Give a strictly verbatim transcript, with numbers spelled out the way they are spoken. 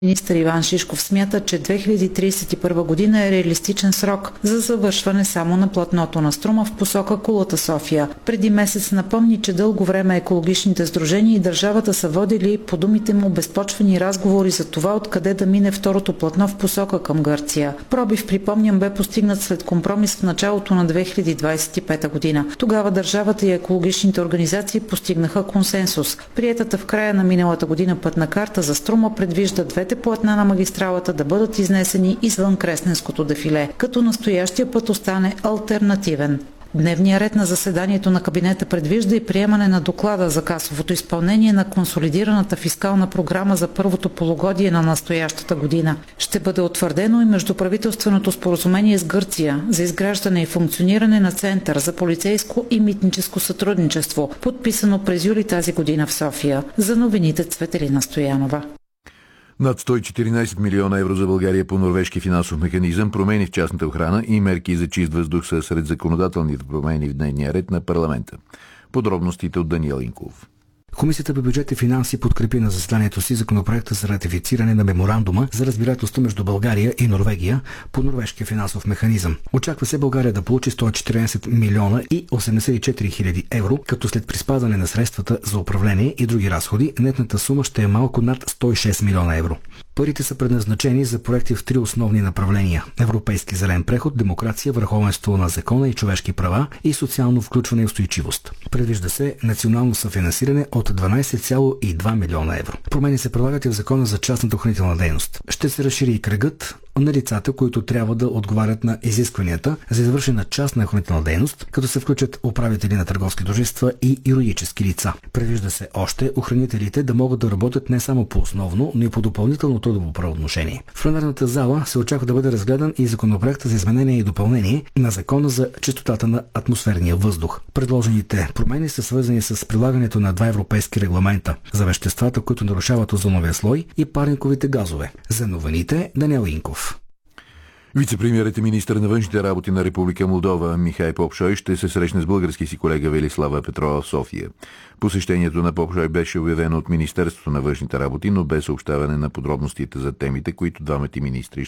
Министър Иван Шишков смята, че две хиляди тридесет и първа година е реалистичен срок за завършване само на платното на Струма в посока Кулата София. Преди месец напомни, че дълго време екологичните сдружения и държавата са водили, по думите му, безпочвени разговори за това откъде да мине второто платно в посока към Гърция. Пробив, припомням, бе постигнат след компромис в началото на две хиляди двадесет и пета година. Тогава държавата и екологичните организации постигнаха консенсус. Приетата в края на миналата година пътна карта за Струма предвижда двете платна на магистралата да бъдат изнесени извън Кресненското дефиле, като настоящия път остане алтернативен. Дневният ред на заседанието на кабинета предвижда и приемане на доклада за касовото изпълнение на консолидираната фискална програма за първото полугодие на настоящата година. Ще бъде утвърдено и междуправителственото споразумение с Гърция за изграждане и функциониране на Център за полицейско и митническо сътрудничество, подписано през юли тази година в София. За новините Цветелина Стоянова. Над сто и четиринадесет милиона евро за България по норвежки финансов механизъм, промени в частната охрана и мерки за чист въздух са сред законодателните промени в дневния ред на парламента. Подробностите от Даниел Инков. Комисията по бюджет и финанси подкрепи на заседанието си законопроекта за ратифициране на меморандума за разбирателство между България и Норвегия по норвежкия финансов механизъм. Очаква се България да получи сто и четиринадесет милиона и осемдесет и четири хиляди евро, като след приспадане на средствата за управление и други разходи, нетната сума ще е малко над сто и шест милиона евро. Парите са предназначени за проекти в три основни направления – европейски зелен преход, демокрация, върховенство на закона и човешки права и социално включване и устойчивост. Предвижда се национално съфинансиране от дванадесет цяло и две милиона евро. Промени се прилагат и в закона за частната охранителна дейност. Ще се разшири и кръгът на лицата, които трябва да отговарят на изискванията за извършена частна охранителна дейност, като се включат управители на търговски дружества и юридически лица. Предвижда се още охранителите да могат да работят не само по основно, но и по допълнително трудово правоотношение. В пленарната зала се очаква да бъде разгледан и законопроекта за изменение и допълнение на закона за чистотата на атмосферния въздух. Предложените промени са свързани с прилагането на два европейски регламента за веществата, които нарушават озоновия слой и парниковите газове. За новините Даниел Инков. Вицепремиерът и министър на външните работи на Република Молдова Михай Попшой ще се срещне с български си колега Велислава Петрова в София. Посещението на Попшой беше обявено от Министерството на външните работи, но без съобщаване на подробностите за темите, които двамата министри